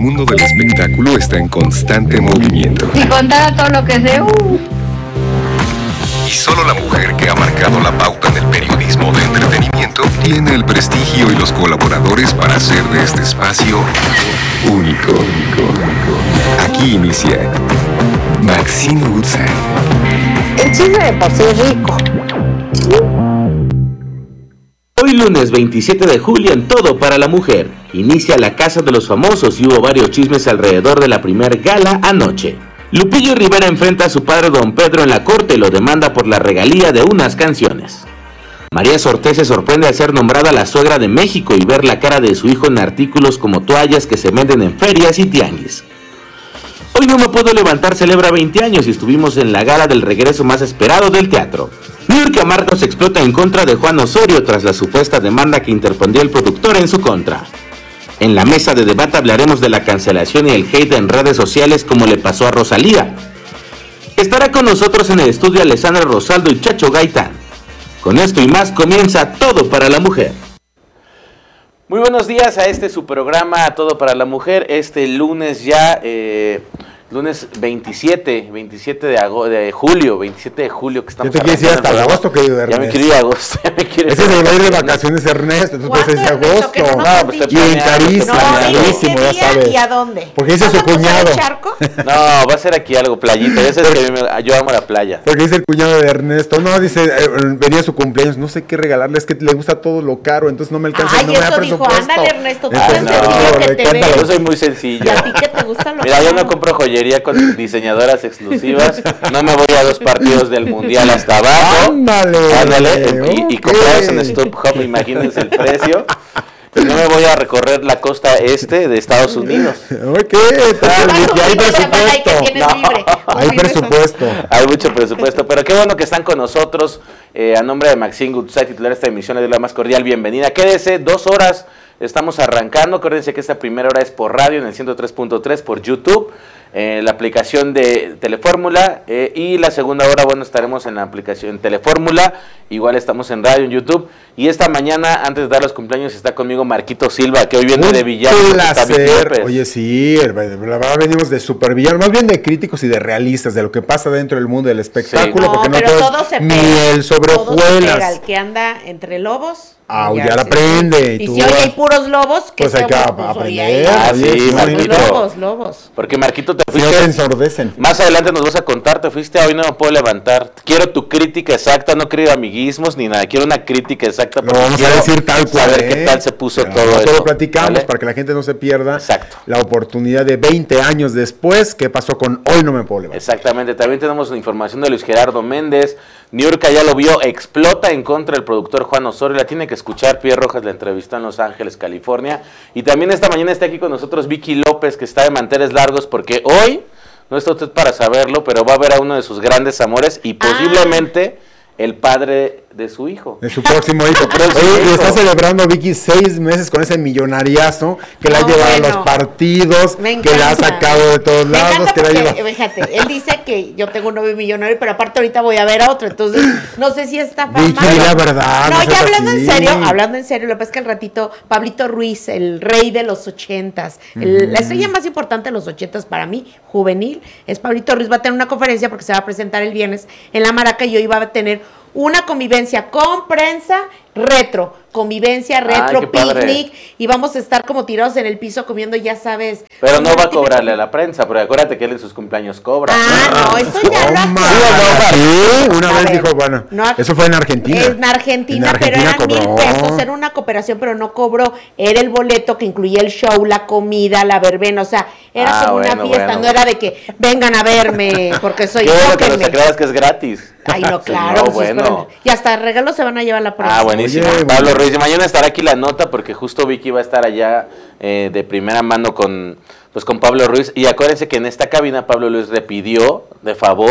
mundo del espectáculo está en constante movimiento. Y contara todo lo que sé. Y solo la mujer que ha marcado la pauta en el periodismo de entretenimiento tiene el prestigio y los colaboradores para hacer de este espacio único. Aquí inicia Maxine Woodside. El chisme de por sí es rico. Hoy lunes 27 de julio en Todo para la Mujer, inicia la Casa de los Famosos y hubo varios chismes alrededor de la primer gala anoche. Lupillo Rivera enfrenta a su padre Don Pedro en la corte y lo demanda por la regalía de unas canciones. María Sortés se sorprende al ser nombrada la suegra de México y ver la cara de su hijo en artículos como toallas que se venden en ferias y tianguis. Hoy No Me Puedo Levantar celebra 20 años y estuvimos en la gala del regreso más esperado del teatro. Niurka Marcos explota en contra de Juan Osorio tras la supuesta demanda que interpondría el productor en su contra. En la mesa de debate hablaremos de la cancelación y el hate en redes sociales como le pasó a Rosalía. Estará con nosotros en el estudio Alessandra Rosaldo y Chacho Gaitán. Con esto y más comienza Todo para la Mujer. Muy buenos días a su programa Todo para la Mujer, lunes ya, lunes 27 de julio, que estamos... Yo te quieres ir hasta agosto, querido Ernesto. Ya me quiero ir a agosto. Ese es el rey de vacaciones, Ernesto. Tú te dices agosto. Bien carísimo, carísimo, ya sabes. ¿Y a dónde? Porque dice su cuñado. No, va a ser aquí algo playita. Ya sabes que yo amo la playa. Porque dice el cuñado de Ernesto. No, dice, venía su cumpleaños, no sé qué regalarle, es que le gusta todo lo caro, entonces no me alcanza, no me da presupuesto. Ándale, Ernesto, tú yo soy muy sencillo. ¿Y a ti qué te gusta lo Mira, yo no compro joyería con diseñadoras exclusivas, no me voy a los partidos del mundial hasta abajo. Ándale. Y comprados en Stop Home, imagínense el precio. Pues yo me voy a recorrer la costa este de Estados Unidos. Ok, y hay presupuesto. Hay presupuesto. Hay mucho presupuesto, pero qué bueno que están con nosotros. A nombre de Maxine Woodside, titular de esta emisión, les doy la más cordial bienvenida. Quédese 2 horas. Estamos arrancando, acuérdense que esta primera hora es por radio en el 103.3, por YouTube, la aplicación de Telefórmula, y la segunda hora, estaremos en la aplicación Telefórmula, igual estamos en radio, en YouTube, y esta mañana, antes de dar los cumpleaños, está conmigo Marquito Silva, que hoy viene de villano. Placer. Oye, sí, la verdad venimos de super villano, más bien de críticos y de realistas, de lo que pasa dentro del mundo del espectáculo, sí. Porque no todo es miel sobre hojuelas. El que anda entre lobos. Ya aprende. Y si hoy hay puros lobos, pues hay que aprender. Sí, Marquito. Lobos. Porque Marquito te fuiste. Se ensordecen. Más adelante nos vas a contar, te fuiste Hoy No Me Puedo Levantar. Quiero tu crítica exacta, no quiero amiguismos ni nada, quiero una crítica exacta. Lo vamos a decir tal cual. Saber qué tal se puso todo eso. Lo platicamos, ¿vale? Para que la gente no se pierda. Exacto. La oportunidad de 20 años después, ¿qué pasó con Hoy No Me Puedo Levantar? Exactamente, también tenemos la información de Luis Gerardo Méndez. Niurka ya lo vio, explota en contra del productor Juan Osorio, la tiene que escuchar. Pierre Rojas la entrevistó en Los Ángeles, California. Y también esta mañana está aquí con nosotros Vicky López, que está de manteles largos, porque hoy, no está usted para saberlo, pero va a ver a uno de sus grandes amores y posiblemente el padre de su hijo. De su próximo hijo. Oye, y está celebrando Vicky 6 meses con ese millonariazo que la ha llevado a los partidos, que la ha sacado de todos lados, que la ha llevado. Fíjate, él dice que yo tengo un novio millonario, pero aparte ahorita voy a ver a otro, entonces no sé si está fama. Vicky, la verdad. No, ya hablando en serio, lo que pasa es que el ratito, Pablito Ruiz, el rey de los 80s, la estrella más importante de los 80s para mí, juvenil, es Pablito Ruiz, va a tener una conferencia porque se va a presentar el viernes en La Maraca y yo iba a tener una convivencia con prensa retro, picnic, y vamos a estar como tirados en el piso comiendo, ya sabes. Pero no va a cobrarle a la prensa, porque acuérdate que él en sus cumpleaños cobra. No, eso ya no. Sí, una vez dijo, eso fue en Argentina. En Argentina, pero eran $1,000, era una cooperación, pero no cobró, era el boleto que incluía el show, la comida, la verbena, o sea, era como una fiesta, no era de que vengan a verme, porque soy yo. Que no te creas que es gratis. Ay, no, claro. No, bueno. Y hasta regalos se van a llevar la prensa. Buenísimo. Pablo Ruiz, y mañana estará aquí la nota porque justo Vicky va a estar allá de primera mano con Pablo Ruiz. Y acuérdense que en esta cabina Pablo Ruiz le pidió de favor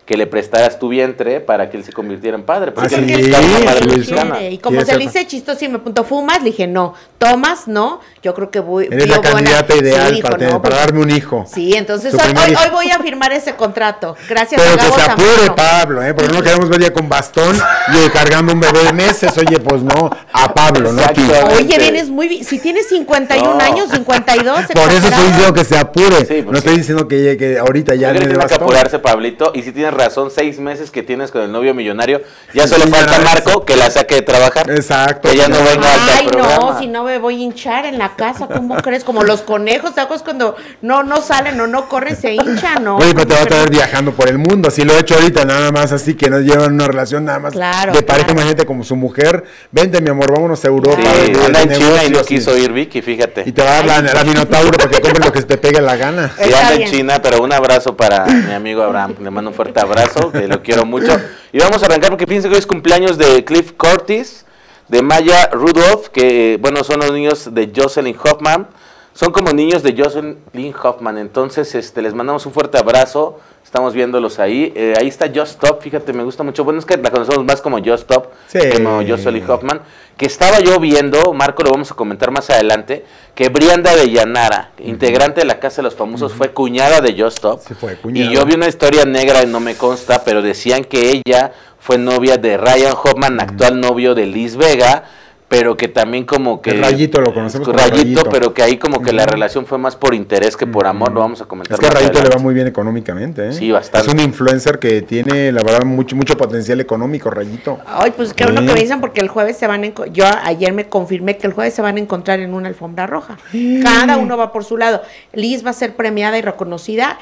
que le prestaras tu vientre para que él se convirtiera en padre. Porque él quiere. Y como se le dice chistoso y me apuntó, ¿fumas? Le dije, no. ¿Tomas? No. Yo creo que voy. Eres la candidata ideal para darme un hijo. Sí, entonces hoy voy a firmar ese contrato. Gracias a Gabo Zambrano. Pero que se apure, Pablo, porque no queremos ver ya con bastón y cargando un bebé de meses. Oye, pues no, a Pablo, no a ti. Oye, vienes muy bien. Si tienes 51 años, 52. Por eso estoy diciendo que se apure. Sí, no estoy diciendo que ahorita ya no le bastón. Apurarse, Pablito, y si tienes razón, 6 meses que tienes con el novio millonario, ya solo falta Marco que la saque de trabajar. Exacto. Que ya no venga. Ay, no, si no me voy a hinchar en la casa, ¿cómo crees? Como los conejos, ¿te acuerdas cuando no salen o no corren, se hinchan, no? Oye, pero te va a traer viajando por el mundo, así lo he hecho ahorita, nada más así que nos llevan una relación nada más de pareja, imagínate como su mujer, vente mi amor, vámonos a Europa. Sí, anda en China y no quiso ir Vicky, fíjate. Y te va a dar la Minotauro para que compres lo que te pegue la gana. Sí, anda en China, pero un abrazo para mi amigo Abraham, le mando un fuerte abrazo, que lo quiero mucho. Y vamos a arrancar porque pienso que hoy es cumpleaños de Cliff Curtis, de Maya Rudolph, que bueno, son los niños de Jocelyn Hoffman, son como niños de Jocelyn Hoffman, entonces les mandamos un fuerte abrazo, estamos viéndolos ahí, ahí está Just Stop, fíjate, me gusta mucho, bueno, es que la conocemos más como Just Stop, como Jocelyn Hoffman, que estaba yo viendo, Marco, lo vamos a comentar más adelante, que Brianda de Llanara, integrante de la Casa de los Famosos, fue cuñada de Just Stop, y yo vi una historia negra, no me consta, pero decían que ella fue novia de Ryan Hoffman, actual novio de Liz Vega, pero que también como que... El Rayito, lo conocemos como Rayito, pero que ahí como que la relación fue más por interés que por amor, lo vamos a comentar. Es que a Rayito le va muy bien económicamente, Sí, bastante. Es un influencer que tiene, la verdad, mucho potencial económico, Rayito. Ay, pues qué bueno que me dicen, porque el jueves se van a... Yo ayer me confirmé que el jueves se van a encontrar en una alfombra roja. Cada uno va por su lado. Liz va a ser premiada y reconocida,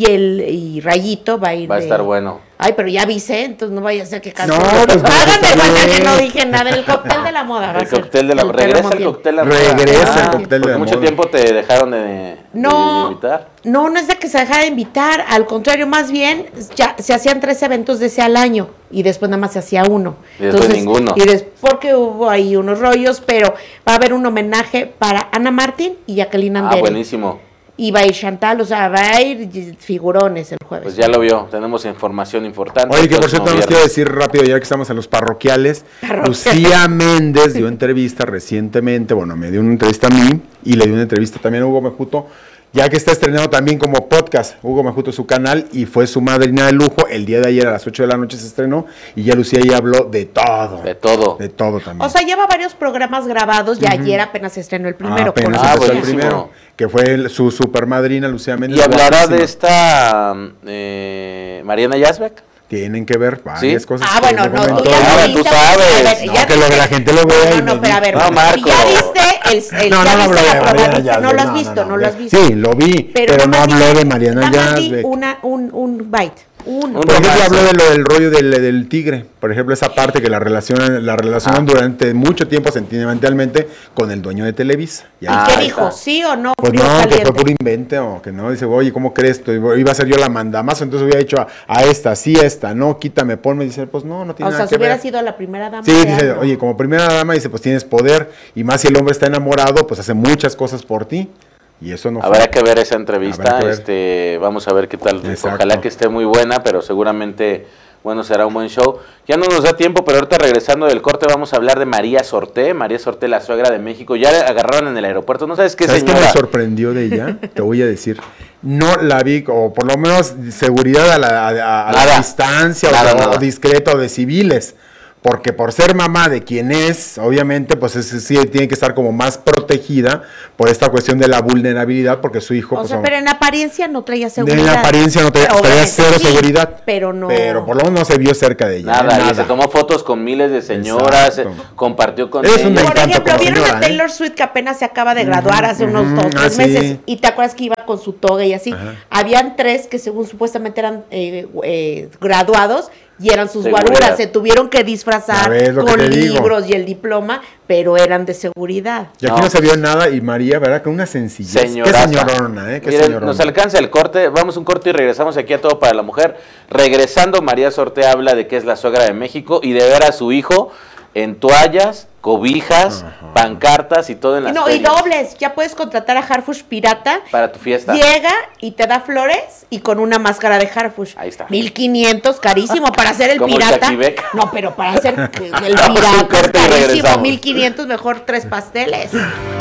y Rayito va a ir... Va a estar bueno. Ay, pero ya avisé, entonces no vaya a ser que cante. No, pues que no dije nada. El cóctel de la moda. El cóctel de la moda. Regresa el cóctel de la moda. Regresa el cóctel de la moda. Mucho tiempo te dejaron de invitar. No es de que se dejara de invitar. Al contrario, más bien, ya se hacían 3 eventos de ese al año. Y después nada más se hacía uno. Y después ninguno. Y después, porque hubo ahí unos rollos, pero va a haber un homenaje para Ana Martín y Jacqueline Andere. Buenísimo. Y va a ir Chantal, o sea, va a ir figurones el jueves. Pues ya lo vio, tenemos información importante. Oye, que por cierto, nos quiero decir rápido, ya que estamos en los parroquiales, Lucía Méndez dio entrevista recientemente, bueno, me dio una entrevista a mí y le dio una entrevista también a Hugo Mejuto, ya que está estrenado también como podcast, Hugo Mejuto su canal, y fue su madrina de lujo, el día de ayer a las 8 de la noche se estrenó, y ya Lucía ahí habló de todo. De todo. De todo también. O sea, lleva varios programas grabados, y ayer apenas se estrenó el primero. El primero, que fue su super madrina, Lucía Méndez. ¿Y hablará de esta Mariana Yazbek? Tienen que ver varias cosas. Bueno, no, tú ya tú sabes. Que la gente lo vea. No, pero a ver, Marco. ya viste no lo has visto, no lo has visto. Sí, lo vi, pero no habló de Mariana Yazbek. Un bite. Por ejemplo, habló del rollo del tigre, por ejemplo, esa parte que la relacionan durante mucho tiempo sentimentalmente con el dueño de Televisa. ¿Y qué dijo? ¿Sí o no? Pues no, que fue puro invento, o que no, dice, oye, ¿cómo crees? Iba a ser yo la mandamazo, entonces hubiera dicho a esta, sí, esta, no, quítame, ponme, dice, pues no tiene nada que ver. O sea, si hubiera sido la primera dama. Sí, dice, oye, como primera dama, dice, pues tienes poder, y más si el hombre está enamorado, pues hace muchas cosas por ti. Y eso no habrá que ver esa entrevista, vamos a ver qué tal. Exacto. Ojalá que esté muy buena, pero seguramente, bueno, será un buen show. Ya no nos da tiempo, pero ahorita regresando del corte vamos a hablar de María Sorté, la suegra de México. Ya la agarraron en el aeropuerto, ¿no sabes qué, señora? ¿Sabes qué me sorprendió de ella? Te voy a decir, no la vi, o por lo menos seguridad a la distancia, o discreto de civiles. Porque por ser mamá de quien es, obviamente, pues sí tiene que estar como más protegida por esta cuestión de la vulnerabilidad, porque su hijo... O sea, pero en apariencia no traía seguridad. En apariencia no traía cero seguridad. Pero no... Pero por lo menos no se vio cerca de ella. Nada. Y se tomó fotos con miles de señoras, compartió con ellas. Por ejemplo, ¿vieron a Taylor Swift que apenas se acaba de graduar hace unos 2-3 meses? Sí. Y te acuerdas que iba con su toga y así. Habían 3 que según supuestamente eran graduados, y eran sus guaruras, se tuvieron que disfrazar con libros y el diploma, pero eran de seguridad. Y aquí no se vio nada, y María, ¿verdad? Con una sencillez. Qué señorona, Qué señorona. Nos alcanza el corte, vamos un corte y regresamos aquí a Todo para la Mujer. Regresando, María Sorté habla de que es la suegra de México y de ver a su hijo en toallas cobijas, pancartas y todo en las ferias. Y dobles, ya puedes contratar a Harfush Pirata. Para tu fiesta. Llega y te da flores y con una máscara de Harfush. Ahí está. 1,500, carísimo para hacer el Como pirata. Shakibek. No, pero para hacer el pirata, Corte y carísimo, regresamos. 1,500, mejor 3 pasteles.